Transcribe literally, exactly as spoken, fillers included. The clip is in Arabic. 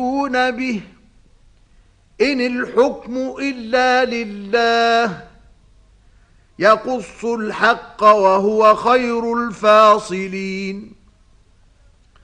به إن الحكم إلا لله يقص الحق وهو خير الفاصلين.